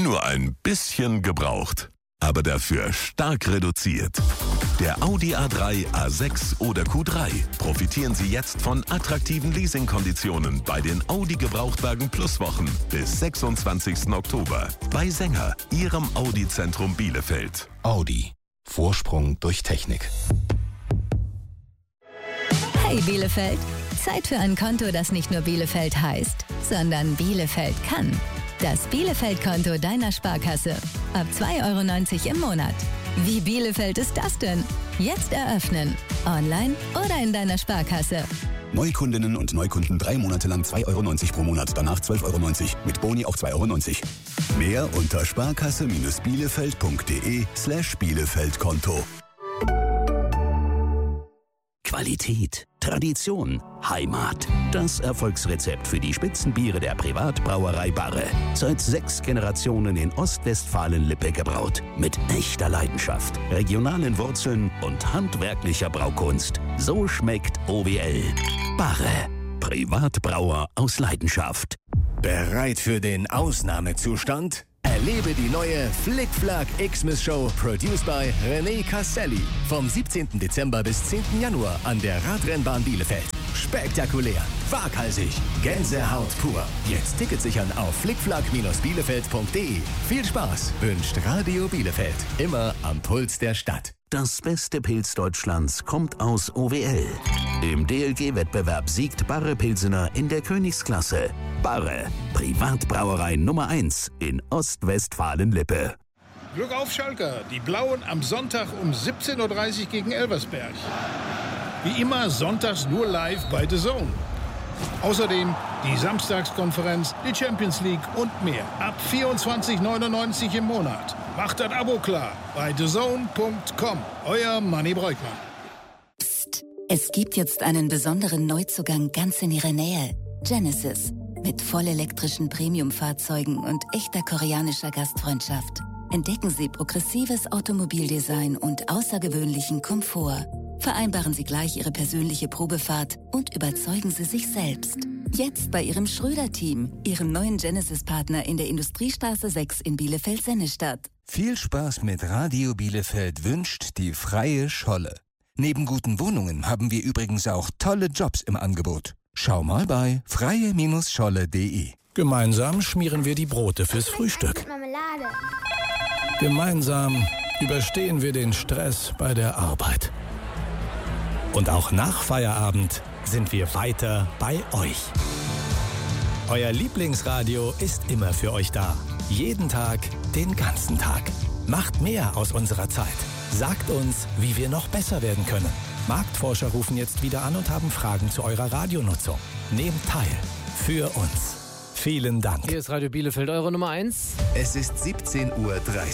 nur ein bisschen gebraucht, aber dafür stark reduziert. Der Audi A3, A6 oder Q3. Profitieren Sie jetzt von attraktiven Leasingkonditionen bei den Audi Gebrauchtwagen Plus Wochen bis 26. Oktober. Bei Sänger, Ihrem Audi-Zentrum Bielefeld. Audi. Vorsprung durch Technik. Hey Bielefeld, Zeit für ein Konto, das nicht nur Bielefeld heißt, sondern Bielefeld kann. Das Bielefeld-Konto deiner Sparkasse. Ab 2,90 € im Monat. Wie Bielefeld ist das denn? Jetzt eröffnen. Online oder in deiner Sparkasse. Neukundinnen und Neukunden 3 Monate lang 2,90 € pro Monat, danach 12,90 €. Mit Boni auch 2,90 €. Mehr unter sparkasse-bielefeld.de/Bielefeld-Konto. Qualität, Tradition, Heimat. Das Erfolgsrezept für die Spitzenbiere der Privatbrauerei Barre. Seit 6 Generationen in Ostwestfalen-Lippe gebraut. Mit echter Leidenschaft, regionalen Wurzeln und handwerklicher Braukunst. So schmeckt OWL. Barre. Privatbrauer aus Leidenschaft. Bereit für den Ausnahmezustand? Erlebe die neue Flick-Flack Xmas Show, produced by René Castelli. Vom 17. Dezember bis 10. Januar an der Radrennbahn Bielefeld. Spektakulär, waghalsig, Gänsehaut pur. Jetzt Tickets sichern auf flickflack-bielefeld.de. Viel Spaß wünscht Radio Bielefeld. Immer am Puls der Stadt. Das beste Pilz Deutschlands kommt aus OWL. Im DLG-Wettbewerb siegt Barre Pilsener in der Königsklasse. Barre, Privatbrauerei Nummer 1 in Ostwestfalen-Lippe. Glück auf, Schalker. Die Blauen am Sonntag um 17:30 Uhr gegen Elversberg. Wie immer sonntags nur live bei The Zone. Außerdem die Samstagskonferenz, die Champions League und mehr. Ab 24,99 € im Monat. Macht das Abo klar bei thezone.com. Euer Manni Breukmann. Psst. Es gibt jetzt einen besonderen Neuzugang ganz in Ihrer Nähe. Genesis. Mit vollelektrischen Premium-Fahrzeugen und echter koreanischer Gastfreundschaft. Entdecken Sie progressives Automobildesign und außergewöhnlichen Komfort. Vereinbaren Sie gleich Ihre persönliche Probefahrt und überzeugen Sie sich selbst. Jetzt bei Ihrem Schröder-Team, Ihrem neuen Genesis-Partner in der Industriestraße 6 in Bielefeld-Sennestadt. Viel Spaß mit Radio Bielefeld wünscht die Freie Scholle. Neben guten Wohnungen haben wir übrigens auch tolle Jobs im Angebot. Schau mal bei freie-scholle.de. Gemeinsam schmieren wir die Brote fürs Frühstück. Gemeinsam überstehen wir den Stress bei der Arbeit. Und auch nach Feierabend sind wir weiter bei euch. Euer Lieblingsradio ist immer für euch da. Jeden Tag, den ganzen Tag. Macht mehr aus unserer Zeit. Sagt uns, wie wir noch besser werden können. Marktforscher rufen jetzt wieder an und haben Fragen zu eurer Radionutzung. Nehmt teil. Für uns. Vielen Dank. Hier ist Radio Bielefeld, eure Nummer 1. Es ist 17:30 Uhr.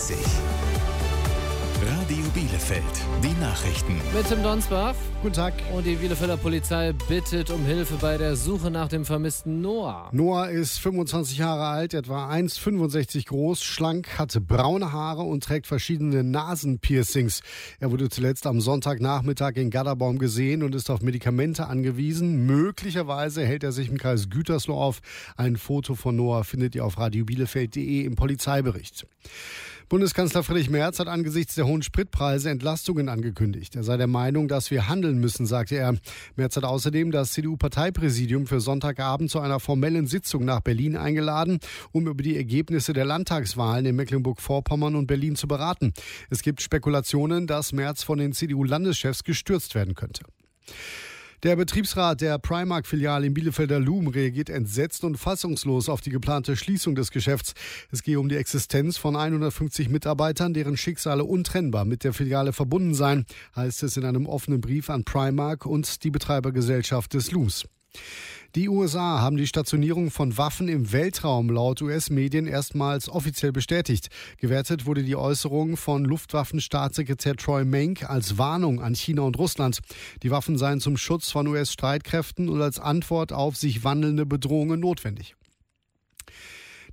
Radio Bielefeld, die Nachrichten. Mit Tim Donsbach. Guten Tag. Und die Bielefelder Polizei bittet um Hilfe bei der Suche nach dem vermissten Noah. Noah ist 25 Jahre alt, etwa 1,65 groß, schlank, hatte braune Haare und trägt verschiedene Nasenpiercings. Er wurde zuletzt am Sonntagnachmittag in Gadderbaum gesehen und ist auf Medikamente angewiesen. Möglicherweise hält er sich im Kreis Gütersloh auf. Ein Foto von Noah findet ihr auf radiobielefeld.de im Polizeibericht. Bundeskanzler Friedrich Merz hat angesichts der hohen Spritpreise Entlastungen angekündigt. Er sei der Meinung, dass wir handeln müssen, sagte er. Merz hat außerdem das CDU-Parteipräsidium für Sonntagabend zu einer formellen Sitzung nach Berlin eingeladen, um über die Ergebnisse der Landtagswahlen in Mecklenburg-Vorpommern und Berlin zu beraten. Es gibt Spekulationen, dass Merz von den CDU-Landeschefs gestürzt werden könnte. Der Betriebsrat der Primark-Filiale im Bielefelder Loom reagiert entsetzt und fassungslos auf die geplante Schließung des Geschäfts. Es gehe um die Existenz von 150 Mitarbeitern, deren Schicksale untrennbar mit der Filiale verbunden seien, heißt es in einem offenen Brief an Primark und die Betreibergesellschaft des Looms. Die USA haben die Stationierung von Waffen im Weltraum laut US-Medien erstmals offiziell bestätigt. Gewertet wurde die Äußerung von Luftwaffenstaatssekretär Troy Menck als Warnung an China und Russland. Die Waffen seien zum Schutz von US-Streitkräften und als Antwort auf sich wandelnde Bedrohungen notwendig.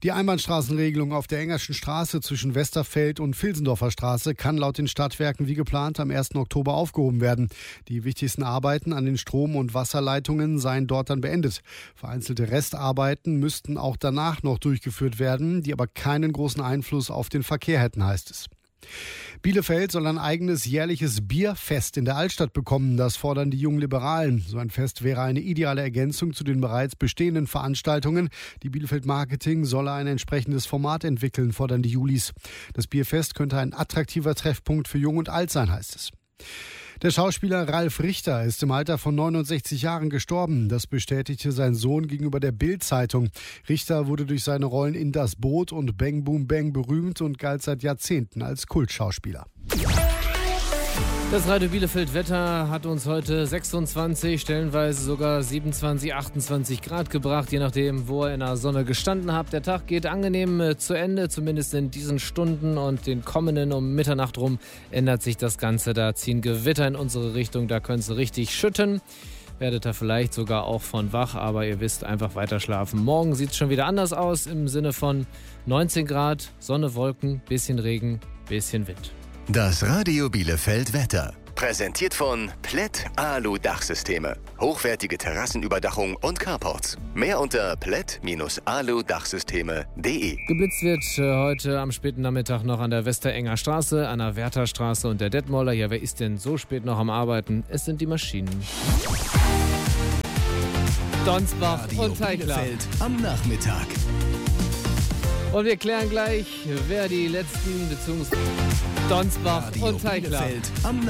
Die Einbahnstraßenregelung auf der Engerschen Straße zwischen Westerfeld und Vilsendorfer Straße kann laut den Stadtwerken wie geplant am 1. Oktober aufgehoben werden. Die wichtigsten Arbeiten an den Strom- und Wasserleitungen seien dort dann beendet. Vereinzelte Restarbeiten müssten auch danach noch durchgeführt werden, die aber keinen großen Einfluss auf den Verkehr hätten, heißt es. Bielefeld soll ein eigenes jährliches Bierfest in der Altstadt bekommen. Das fordern die jungen Liberalen. So ein Fest wäre eine ideale Ergänzung zu den bereits bestehenden Veranstaltungen. Die Bielefeld Marketing solle ein entsprechendes Format entwickeln, fordern die Julis. Das Bierfest könnte ein attraktiver Treffpunkt für Jung und Alt sein, heißt es. Der Schauspieler Ralf Richter ist im Alter von 69 Jahren gestorben. Das bestätigte sein Sohn gegenüber der Bild-Zeitung. Richter wurde durch seine Rollen in Das Boot und Bang Boom Bang berühmt und galt seit Jahrzehnten als Kultschauspieler. Das Radio Bielefeld Wetter hat uns heute 26, stellenweise sogar 27, 28 Grad gebracht, je nachdem, wo ihr in der Sonne gestanden habt. Der Tag geht angenehm zu Ende, zumindest in diesen Stunden, und den kommenden um Mitternacht rum ändert sich das Ganze. Da ziehen Gewitter in unsere Richtung, da können sie richtig schütten. Werdet da vielleicht sogar auch von wach, aber ihr wisst, einfach weiter schlafen. Morgen sieht es schon wieder anders aus, im Sinne von 19 Grad, Sonne, Wolken, bisschen Regen, bisschen Wind. Das Radio Bielefeld Wetter. Präsentiert von Plätt Alu Dachsysteme. Hochwertige Terrassenüberdachung und Carports. Mehr unter plätt-alu-dachsysteme.de. Geblitzt wird heute am späten Nachmittag noch an der Westerenger Straße, an der Wertherstraße und der Detmolder. Ja, wer ist denn so spät noch am Arbeiten? Es sind die Maschinen. Donsbach Radio und Teigler. Bielefeld am Nachmittag. Und wir klären gleich, wer die letzten, beziehungsweise Donsbach Radio und Teigler. Bielefeld am